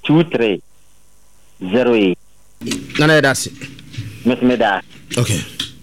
2308. Nana, that's it. Miss Meda. Okay.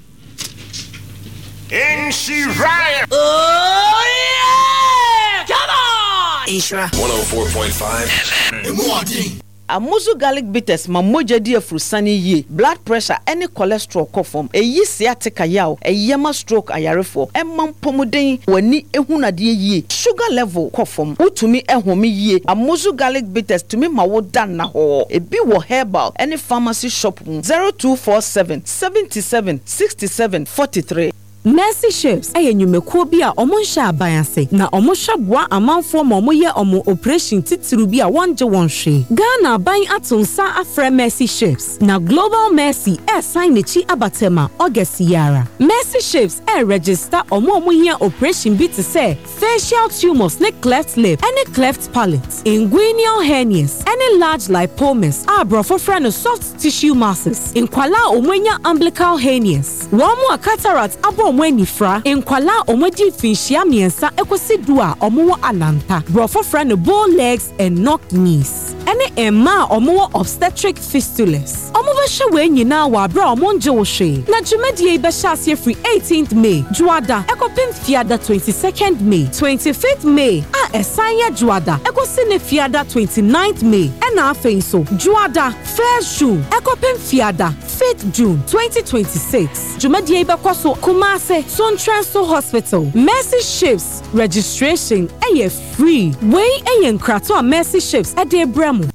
Inshira. Oh yeah! Come on! Inshira 104.5 FM. Amuzu garlic bitters ma moja di afrusani ye blood pressure any cholesterol kofom eyi sciatica yaw eyema stroke ayarefo emam pomuden wani ehunade ye sugar level kofom utumi ehome ye Amuzu garlic bitters tumi ma wo dan na ho ebi wo herbal any pharmacy shop 0247 77 67 43. Mercy Chefs aye nyumekuo bi a omo nhya abanase na omo hwaboa amanfo ma omo ye omo operation titiru bi a wonje wonhwe Ghana ban atonsa afre Mercy Chefs na Global Mercy sign nechi abatema August yara Mercy Chefs register omo ye operation bi to say facial tumors ne cleft lip any cleft palate inguinal hernias any large lipomas brofo friend soft tissue masses inkwala omwenya umbilical hernias womo cataract abo omweni fra enkwala omodi finhia miensa ekosi a omo alanta brofo friend bow legs and knock knees ene emma omo obstetric fistulas omo be hwe we nyina wa bra omo nje wo hwe na dwumadie be hye free 18th May juada ekopim fiada 22nd May 25th May esanya juada ekosi ne fiada 29th May ena afenso juada 1st June ekopim fiada 5th June 2026 dwumadie be kwaso Kumasi Sontranso Hospital. Mercy Chefs registration free. Way nkrato Mercy Chefs at the Bremo.